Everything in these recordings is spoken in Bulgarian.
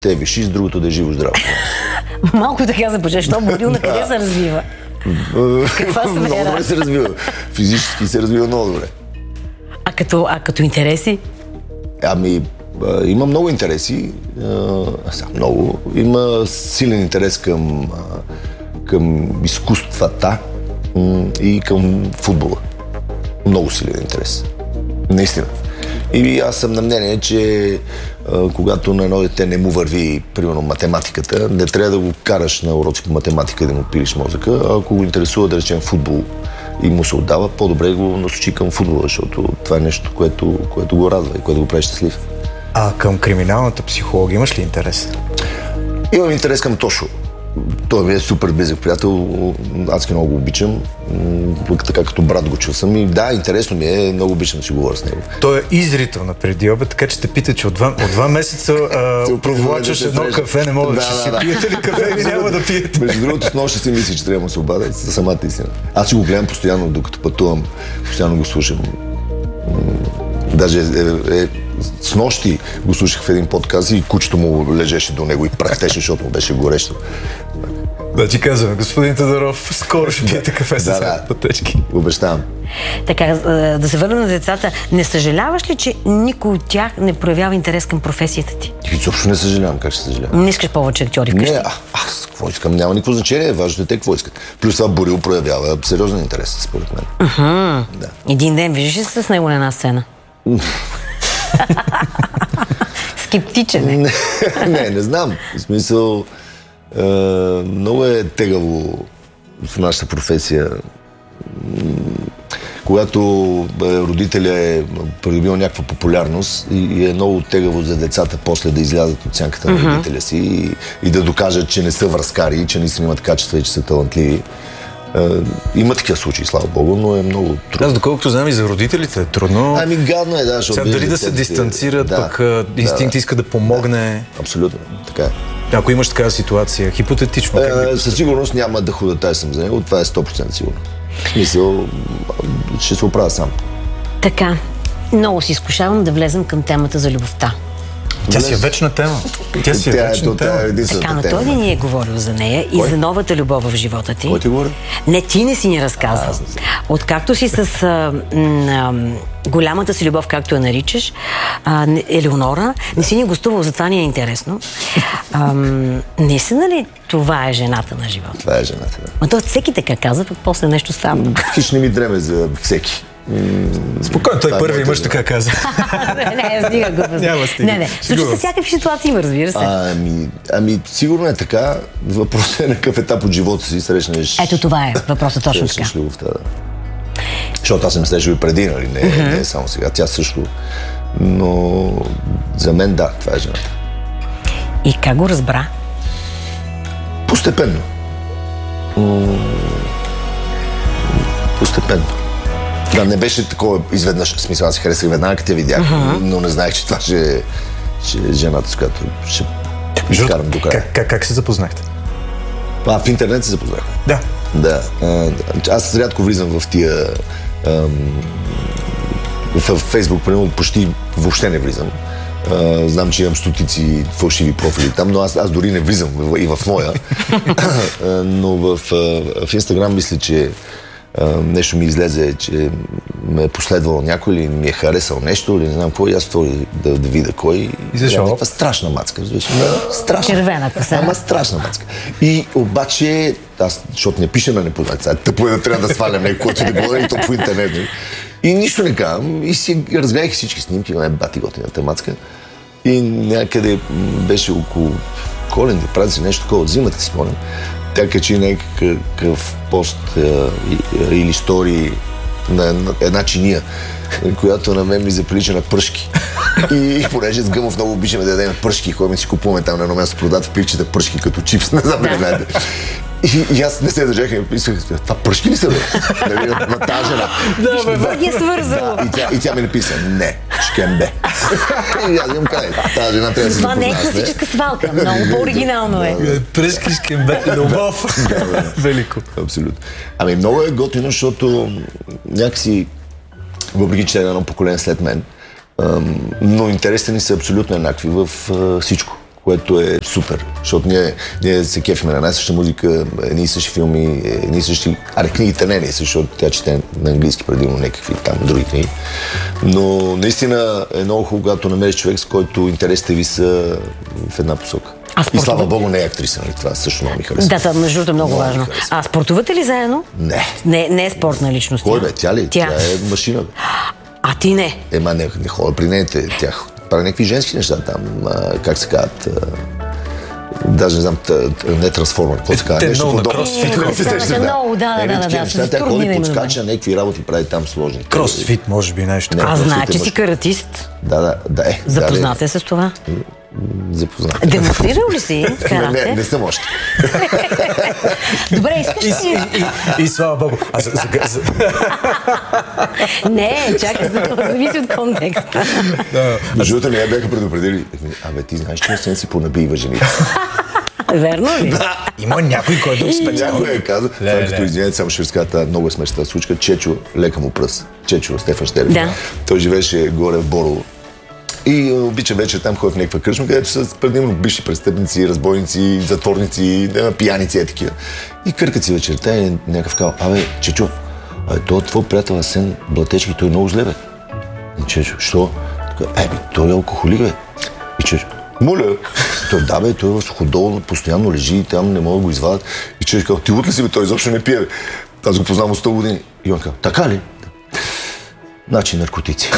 Те виши с другото да е живо здраво. Малко така започне, що Борил на къде се развива? Каква сфера? Много добре се развива. Физически се развива много добре. А като интереси? Има много интереси. Много. Има силен интерес към изкуствата и към футбола. Много силен интерес. Наистина. И аз съм на мнение, че когато на едно дете не му върви, примерно, математиката, не трябва да го караш на уроци по математика и да му пилиш мозъка. А ако го интересува, да речем, футбол и му се отдава, по-добре го насочи към футбола, защото това е нещо, което го радва и което го прави щастлив. А към криминалната психология имаш ли интерес? Имам интерес към Тошо. Той ми е супер близък приятел, адски много го обичам, така като брат го чул съм и да, интересно ми е, много обичам да си говоря с него. Той е изрител на преди обед, така че те пита, че от два месеца провлачваш едно кафе, не мога да ще пиете ли кафе или няма да пиете. Между другото, с нощ си мисли, че трябва да се обадя, за самата истина. Аз си го гледам постоянно, докато пътувам, постоянно го слушам. Даже с нощи го слушах в един подкаст и кучето му лежеше до него и прахтеше, защото му беше горещо. Да ти казвам, господин Тодоров, скоро ще пиете кафе с пътечки. Обещавам. Така, да се върнем на децата. Не съжаляваш ли, че никой от тях не проявява интерес към професията ти? Изобщо не съжалявам. Как ще съжалявам? Не искаш повече актьори вкъщи? Не, аз какво искам? Няма никакво значение. Важно е те какво искат. Плюс това Борил проявява сериозен интерес, според мен. Да. Един ден виждаш ли се с него на една сцена? Скептичен е. Не знам. В смисъл, много е тегаво в нашата професия. Когато родителя е придобил някаква популярност и е много тегаво за децата после да излязат от сянката на родителя си и да докажат, че не са връзкари, че наистина имат качества и че са талантливи. Има такива случаи, слава Богу, но е много трудно. Аз доколкото знам и за родителите е трудно. Гадно е, да, защото дали да се дистанцират, пък инстинкт иска да помогне. Да, абсолютно, така е. Ако имаш такава ситуация, хипотетично. Със сигурност няма да ходатая съм за него, това е 100% сигурно. В смисъл, ще се оправя сам. Така, много си изкушавам да влезем към темата за любовта. Тя си е вечна тема. Така, но той ли ни е говорил за нея и за новата любов в живота ти? Кой ти говори? Не, ти не си ни разказвал. Откакто си с голямата си любов, както я наричаш, Елеонора, не си ни гостувал, затова ни е интересно. Наистина ли това е жената на живота? Това е жената, да. Но той всеки така казва, пък после нещо става. Хищ не ми дреме за всеки. Спокойно, той първи мъж така каза. Не, стига го. Не. Случи се всякакви ситуации има, разбира се. Сигурно е така. Въпросът е на какъв етап от живота си срещнеш. Ето това е въпросът точно така. Любовта, да. Защото аз съм срещал и преди, нали? Не е само сега. Тя също. Но за мен да, това е жената. И как го разбра? Постепенно. Постепенно. Да, не беше такова изведнъж, в смисъл, аз се харесах веднага, като я видях, но не знаех, че това ще е жената, с която ще изкарам до края. Как се запознахте? В интернет се запознахме. Да. Аз рядко влизам в тия... в Фейсбук, примерно, почти въобще не влизам. Знам, че имам стотици фалшиви профили там, но аз дори не влизам и в моя. Но в Инстаграм мисля, че нещо ми излезе, че ме е последвал някой или ми е харесал нещо, или не знам какво, и аз това да видя кой. Някаква страшна мацка, разбираш? Страшна. Червена коса. Ама страшна мацка. И обаче, аз, защото не пише на непознати, тъпо е да трябва да свалям някой, който да говори, и то по интернет. И нищо не казвам, и си разгледах всички снимки, бати готината мацка. И някъде беше около Коледа, празници, нещо такова от зимата, си спомням. Тя качи някакъв пост или стори на една чиния, която на мен ми заприлича на пръшки. И понеже с Гъмов много обичаме да ядем пръшки, ходим си купуваме там на едно място продават в пилчета пръшки като чипс, не знам, не знаете. И аз не се държах и ми писах, това пръшки ли са, бе? На тази жена. Да, ги е свързало. И тя ми написа, не, шкембе. И аз имам къде, тази жена трябва да се запознава. Това не е класическа свалка, много по-оригинално е. Пръшки, шкембе, любов. Велико. Абсолютно. Много е готино, защото някакси, въпреки че е едно поколение след мен, но интересите ни са абсолютно еднакви в всичко, което е супер, защото ние се кефиме на една съща музика, едни и същи филми, едни и същи... книгите не, защото тя чете на английски предимно някакви там други книги. Но наистина е много хубаво, когато намериш човек, с който интересите ви са в една посока. И слава Богу, не е актриса, нали? Това също много ми харесва. Да, това между другото е много важно. А спортувате ли заедно? Не. Не е спортна личност. Кой бе? Тя ли? Тя е машина. А ти не? Не ходя при неите. Тя прави някакви женски неща там. Как се казват? Даже не знам, не трансформер. Какво се казва? Нещо подобно. Много, да. Тя ходи подскача, някакви работи прави там сложни. Кросфит, може би, нещо. Значи си каратист? Да. Запознате с това? Запознат. Демонстрирал ли си карате? Не съм още. Добре, искаш ли? И слава Богу. Не, чакай, зависи от контекста. Между другото, не бяха предупредили. Ти знаеш, че не си понабива жените. Верно ли? Да. Има някой, който специално. Някой е казал, това като извинете, само ще разказва много е смешната случка. Чечо, лека му пръс. Чечо, Стефан Щерев. Да. Той живееше горе в Борово. И обича вечер там ходи в някаква кръчма, където са предимно бивши престъпници, разбойници, затворници, пияници и такива. И къркат си вечерта и някакъв казва, Чечо, той твой приятел Асен Блатечки, той е много зле, бе. И Чечо, що? Той е алкохолик, бе. И Чечо, моля. Той, да, бе, той е в суходол, постоянно лежи и там не мога да го извадят. И Чечо казва, ти лут ли си, бе, той изобщо не пие, бе. Аз го познавам от 100 години. И он казва, така ли? Значи наркотици.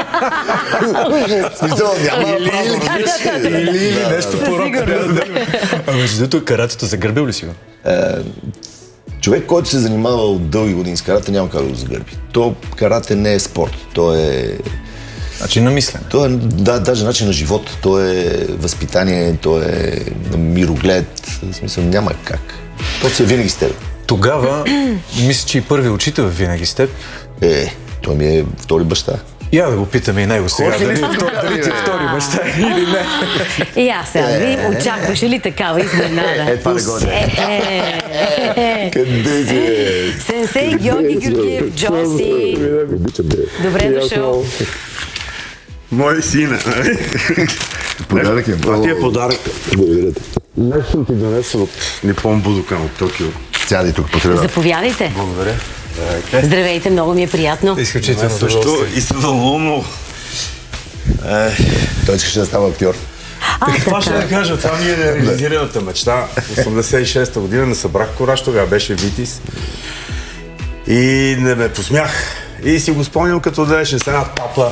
Смисъл, няма право. Или нещо по-рока. Между другото, каратето загърбил ли си го? Човек, който се занимава от дълги години с карате, няма как да го загърби. То карате не е спорт, то е... Начин на мислене. То е, даже начин на живот, то е възпитание, то е мироглед. В смисъл, няма как. То си е винаги с теб. Тогава, мисля, че и първи учител винаги с теб. Той ми е втори баща. Я да го питаме и него сега. Дали ти е втори баща или не? И аз сега очакваше ли такава изненада? Това не го Къде си? Сенсей Георги Георгиев, Джоси. Добре дошъл. Мой сина. Подарък е. Това ти е подарък. Благодаря ти. Нещо съм ти донесъл от Нипон Будокан от Токио. Сядай тук по среда. Заповядайте. Благодаря. Здравейте, много ми е приятно. Изключително също и се вълнувам. Той искаше да става актьор. Това ще да кажа, това ми е реализираната мечта. 86-та година не събрах кораж, тогава беше Витис. И не ме посмях. И си го спомням като дадеше с една тапа.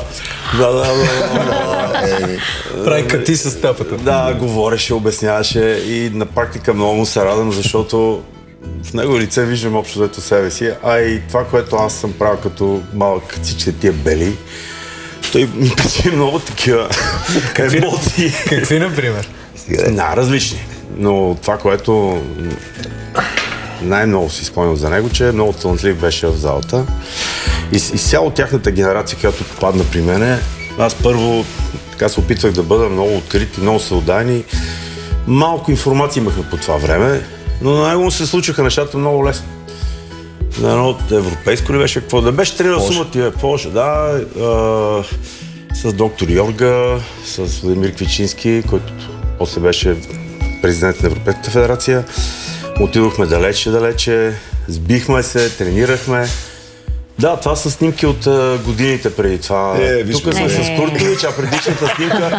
Прави кати с тапата. Да, говореше, обясняваше и на практика много му се радвам, защото в него лице виждам общо дето себе си, а и това, което аз съм правил като малък, всичките тия бели, той ми пише много такива емоции. Какви, например? Различни. Но това, което най-много си спомням за него, че много талантлив беше в залата. И цяло тяхната генерация, която попадна при мене, аз първо така се опитвах да бъда много открит и много съотдайни. Малко информация имахме по това време, но на него му се случваха нещата много лесно. На едно европейско ли беше какво? Да беше тренирал сумата в Полша, да. С доктор Йорга, с Владимир Квичински, който после беше президент на Европейската федерация. Отидохме далече, сбихме се, тренирахме. Да, това са снимки от годините преди това. Тук сме с Куртович, а предишната снимка...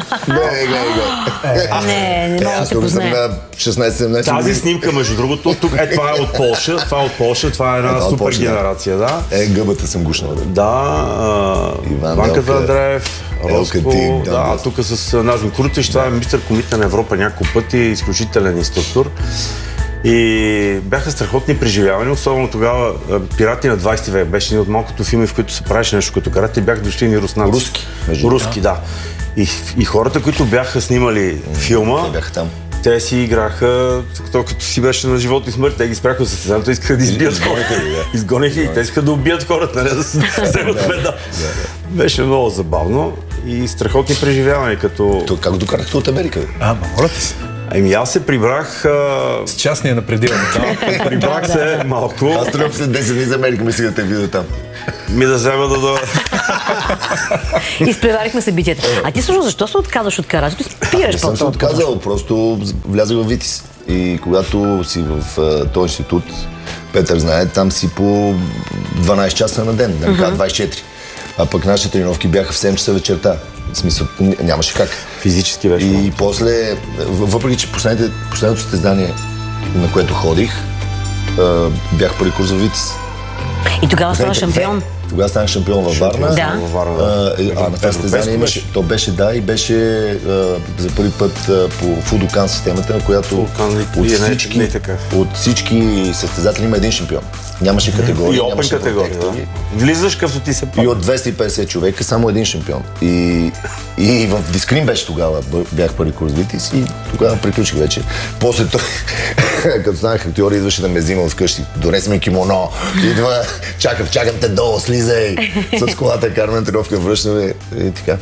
Не мога да се познае. Аз на 16-17 Тази снимка, между другото, тук това е от Полша, това е една супер генерация, да. Гъбата съм гушнал. Да, Иванката Андреев, Роско, да, тук с Назим Куртович, това е мистер комитет на Европа няколко пъти, изключителен инструктор. И бяха страхотни преживявания, особено тогава Пирати на 20 век беше един от малкото филми, в които се правеше нещо като карате, бяха дошли ни руснаци. Руски, да. И хората, които бяха снимали филма, те си играха, като си беше на живот и смърт, те ги спряха от състезанието и искаха да избият хората. Изгониха и те искаха да убият хората, не да се вземат медал. Беше много забавно и страхотни преживявания, като... Как докарахте от Америка? Моля ти се. Аз се прибрах... С частния на предела. Прибрах се малко. Аз тръгвам след 10 дни за Америка, мисля да те видя там. Да взема Изпреварихме събитията. А ти всъщност защо се отказваш от каратето? Спираш Не съм се отказал, просто влязах в Витис. И когато си в този институт, Петър знае, там си по 12 часа на ден, да не кажа 24. А пък нашите тренировки бяха в 7 часа вечерта. В смисъл, нямаше как. Физически беше. И после, въпреки че последното състезание, на което ходих, бях първи курс в Витис. И тогава стана шампион. Тогава станах шампион във Варна. Да. На това състезание имаше. То беше, и беше за първи път по Фудокан системата, на която от всички състезатели има един шампион. Нямаше категория. И опен категория, да. Влизаш като ти се пак. И от 250 човека само един шампион. И в Дискрин беше тогава, бях първи курс Витис и тогава приключих вече. После той, като станах актьор, идваше да ме взима вкъщи. Донес ми кимоно, идва, чакам те долу, слизай. С колата караме тренировка, връщаме и така.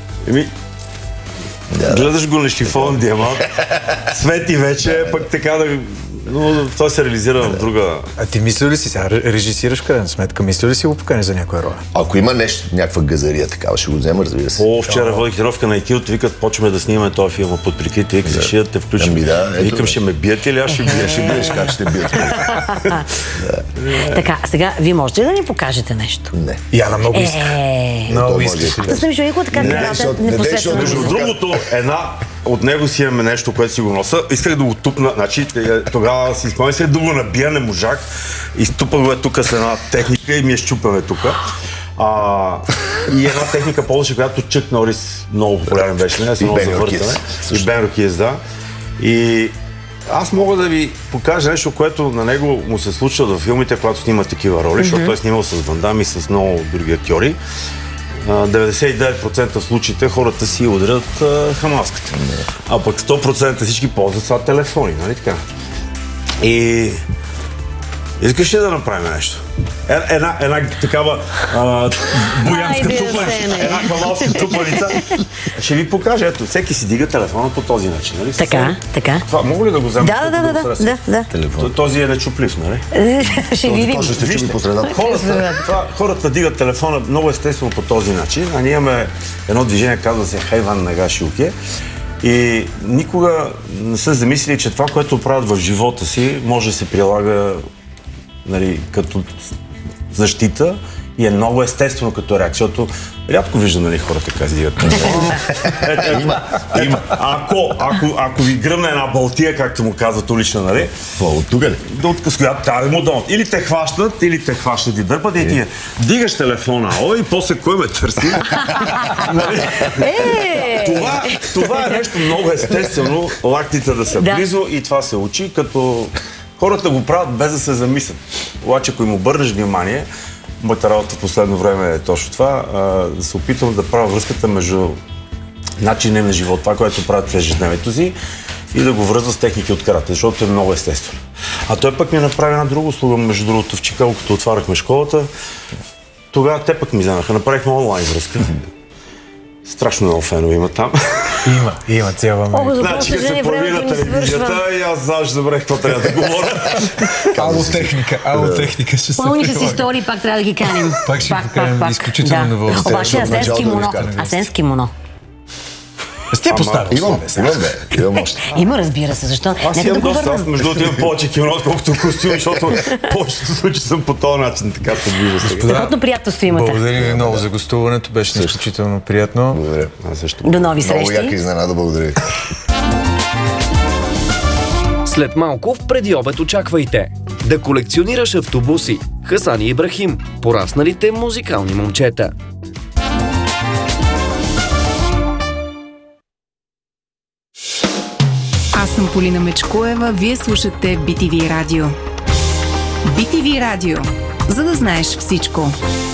Гледаш го на шифон диамант, свети вече, пък така да... Но той се реализира в друга... А ти мислил ли си, сега режисираш в крайна сметка, мислил ли си го покани за някоя роля? Ако има нещо, някаква газария такава, ще го взема, разбира се. Вчера водих тренировка на Икилто, викат, почваме да снимаме този филм под прикритие, ще да те включим. Викам, ще ме бият или аз ще бия? Ще биеш, как ще бият? Така, сега, вие можете ли да ни покажете нещо? Не. Яна много иска. Много иска. Да съм човеко така непосредствено. Между другото, от него си имаме нещо, което си го носа. Исках да го тупна, значи тогава си спомням, да го набия, не можах. Изтупах го тук с една техника и ми я щупаме тук. И една техника ползваше, която Чък Норис много популярен беше. И Бен Рокиес, да. И аз мога да ви покажа нещо, което на него му се случва във филмите, когато снима такива роли, защото той е снимал с Ван Дам и с много други актьори. 99% в случаите хората си удрят хамаската. А пък 100% всички ползват това телефони, нали така? И искаш ли да направим нещо? Една такава боянска тупаница, една хамалска тупаница. Ще ви покажа, ето, всеки си дига телефона по този начин, нали? Така. Това мога ли да го взема? Да. Този е нечуплив, нали? Ще видим. Точно се чуби по средата. Хората дигат телефона много естествено по този начин, а ние имаме едно движение, казва се Хайван Нагаши Уке. И никога не са замислили, че това, което правят в живота си, може да се прилага, нали, като защита и е много естествено като реакция, защото рядко виждам, нали, хората така си дигат. Има. Ако ви гръмне една балтия, както му казват улична, нали? От тук ли? С която трябва да му дадат. Или те хващат и дърпат и ти дигаш телефона, и после кой ме търси? Това е нещо много естествено, лактите да са близо и това се учи, като хората го правят без да се замислят. Обаче, ако им обърнеш внимание, моята работа в последно време е точно това, да се опитвам да правя връзката между начина на живот, това, което правят в ежедневието си и да го връзва с техники от карате, защото е много естествено. А той пък ми направи една друга услуга, между другото, в Чикаго, като отваряхме школата. Тогава те пък ми вземаха, направихме онлайн връзка. Страшно много фенове има там. Има цяла Америка. Значи, като се появи на телевизията и аз знаеш забрах какво трябва да говоря. Алотехника ще се пълни с истории, пак трябва да ги каним. Пак ще поканим изключително удоволствие. Обаче Асен с кимоно. С тя поставя. Имам още. Има, разбира се, защо? Аз имам доста, аз между другото имам повече кимоно, отколкото костюм, защото повечето случаи съм по този начин, така се движа сега. Страхотно приятелство имате. Благодаря ви много за гостуването, беше изключително приятно. Благодаря. До нови срещи. Много яка изненада, благодаря. След малко в Преди обед очаквайте да колекционираш автобуси. Хасан и Ибрахим, порасналите музикални момчета. Аз съм Полина Мечкоева, вие слушате BTV Радио. BTV Радио, за да знаеш всичко.